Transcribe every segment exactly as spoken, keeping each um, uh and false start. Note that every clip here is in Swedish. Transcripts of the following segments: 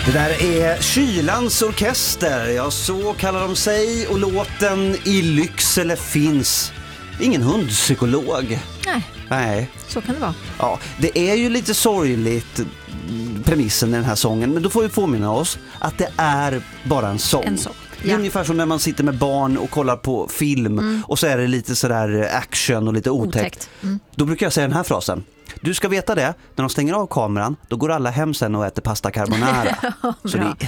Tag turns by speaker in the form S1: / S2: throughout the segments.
S1: Det där är Kylans orkester, ja så kallar de sig, och låten I Lycksele finns ingen hundpsykolog.
S2: Nej,
S1: Nej,
S2: så kan det vara.
S1: Ja, det är ju lite sorgligt premissen i den här sången, men då får vi påminna oss att det är bara en sång.
S2: En sång.
S1: Det är
S2: Ja.
S1: ungefär som när man sitter med barn och kollar på film mm. och så är det lite sådär action och lite otäckt.
S2: Otäckt. Mm.
S1: Då brukar jag säga den här frasen. Du ska veta det, när de stänger av kameran, då går alla hem sen och äter pasta carbonara. Så
S2: Bra.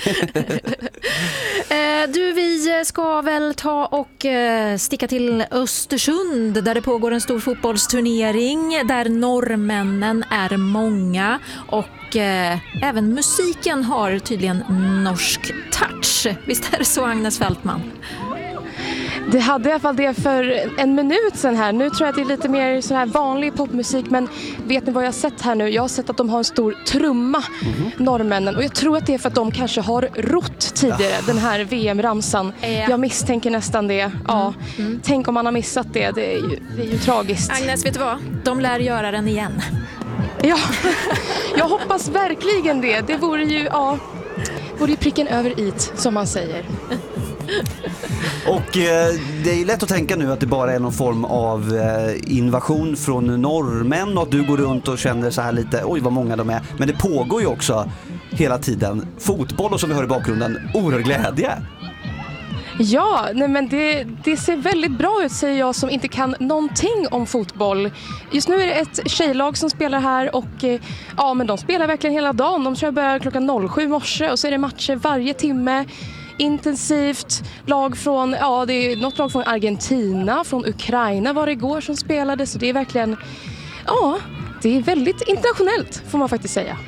S2: eh, du, vi ska väl ta och eh, sticka till Östersund där det pågår en stor fotbollsturnering där norrmännen är många och eh, även musiken har tydligen norsk touch. Visst är det så, Agnes Fältman?
S3: Det hade i alla fall det för en minut sedan här. Nu tror jag att det är lite mer så här vanlig popmusik. Men vet ni vad jag har sett här nu? Jag har sett att de har en stor trumma, mm-hmm. norrmännen. Och jag tror att det är för att de kanske har rott tidigare, ah. den här V M-ramsan. Ja. Jag misstänker nästan det. Ja. Mm. Mm. Tänk om man har missat det. Det är ju, det är ju tragiskt.
S2: Agnes, vet du vad? De lär göra den igen.
S3: Ja, jag hoppas verkligen det. Det vore ju, ja, vore ju pricken över it, som man säger.
S1: Och eh, det är ju lätt att tänka nu att det bara är någon form av eh, invasion från norrmän och att du går runt och känner så här lite, oj vad många de är. Men det pågår ju också hela tiden fotboll och som vi hör i bakgrunden, oerhörd glädje.
S3: Ja, nej men det, det ser väldigt bra ut, säger jag som inte kan någonting om fotboll. Just nu är det ett tjejlag som spelar här och eh, ja, men de spelar verkligen hela dagen. De kör börjar klockan noll sju morse och så är det matcher varje timme. Intensivt, lag från, ja det är något lag från Argentina, från Ukraina var det igår som spelade, så det är verkligen, ja det är väldigt internationellt får man faktiskt säga.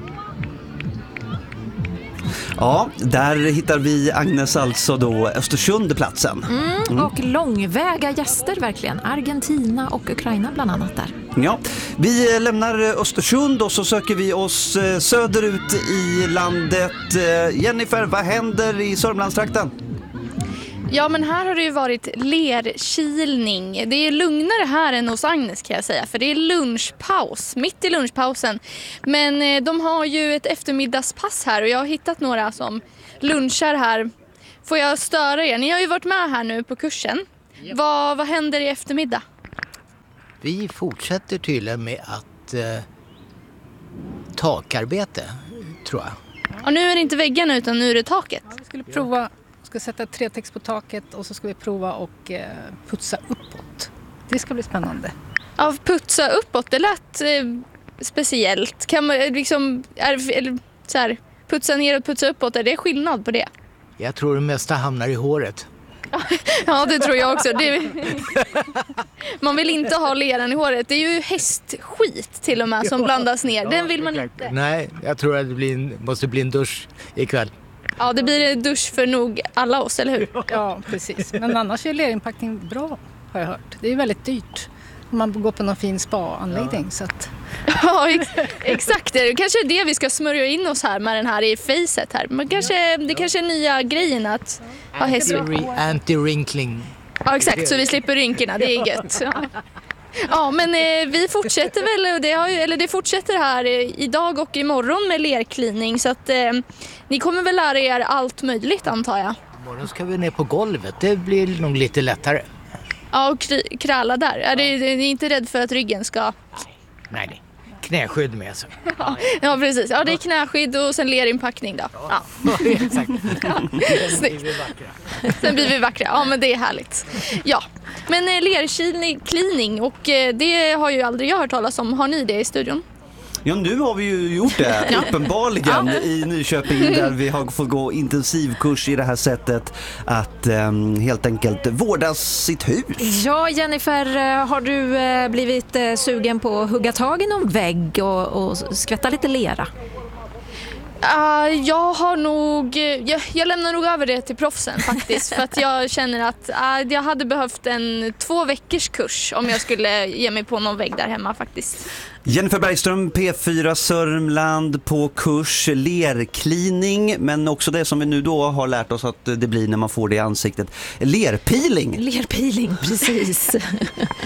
S1: Ja, där hittar vi Agnes alltså då Östersundplatsen.
S2: Mm, mm. Och långväga gäster verkligen, Argentina och Ukraina bland annat där.
S1: Ja, vi lämnar Östersund och så söker vi oss söderut i landet. Jennifer, vad händer i Sörmlandstrakten?
S4: Ja, men här har det ju varit lerkilning. Det är lugnare här än hos Agnes kan jag säga, för det är lunchpaus, mitt i lunchpausen. Men de har ju ett eftermiddagspass här och jag har hittat några som lunchar här. Får jag störa er? Ni har ju varit med här nu på kursen. Yep. Vad, vad händer i eftermiddag?
S5: Vi fortsätter tydligen med att eh, takarbete, tror jag.
S4: Och nu är det inte väggarna utan nu är det taket.
S6: Ja, vi skulle prova, ska sätta trätext på taket och så ska vi prova och eh, putsa uppåt. Det ska bli spännande.
S4: Ja, putsa uppåt, det lät eh, speciellt. Kan man liksom, är, eller, så här, putsa ner och putsa uppåt, är det skillnad på det?
S5: Jag tror det mesta hamnar i håret.
S4: Ja, det tror jag också. Det, man vill inte ha leran i håret. Det är ju hästskit till och med som ja, blandas ner. Den vill man inte.
S5: Nej, jag tror att det blir en, måste bli en dusch ikväll.
S4: Ja, det blir en dusch för nog alla oss, eller hur?
S6: Ja, precis. Men annars är lerinpackning bra, har jag hört. Det är väldigt dyrt om man går på någon fin spa-anläggning. Ja, så att...
S4: ja ex- exakt. Det kanske är det vi ska smörja in oss här med den här i facet här. Men kanske, det kanske är nya grejen att ha hästsvett.
S5: Anti-wrinkling.
S4: Ja, exakt. Så vi slipper rynkorna. Det är gött. Ja. Ja, men eh, vi fortsätter väl, och det, har ju, eller det fortsätter här eh, idag och imorgon med lerklining. Så att eh, ni kommer väl lära er allt möjligt, antar jag.
S5: Imorgon ska vi ner på golvet. Det blir nog lite lättare.
S4: Ja, och kr- kräla där. Är det, är ni inte rädd för att ryggen ska...
S5: Nej, nej. Knäskydd med så.
S4: Ja, ja, precis. Ja, det är knäskydd och sen lerinpackning då. Ja,
S5: exakt.
S4: Ja, sen blir vi vackra. Sen blir vi vackra. Ja, men det är härligt. Ja, men eh, lerklining, och eh, det har ju aldrig jag hört talas om. Har ni det i studion?
S1: Ja, nu har vi ju gjort det,
S4: ja.
S1: uppenbarligen, ja. I Nyköping där vi har fått gå intensivkurs i det här sättet att um, helt enkelt vårda sitt hus.
S2: Ja, Jennifer, har du uh, blivit uh, sugen på att hugga tag i någon vägg och, och skvätta lite lera?
S4: Uh, jag har nog, jag, jag lämnar nog över det till proffsen faktiskt, för att jag känner att uh, jag hade behövt en två veckors kurs om jag skulle ge mig på någon vägg där hemma faktiskt.
S1: Jennifer Bergström, P fyra Sörmland, på kurs lerklining, men också det som vi nu då har lärt oss att det blir när man får det i ansiktet, lerpeeling.
S2: Lerpeeling, precis.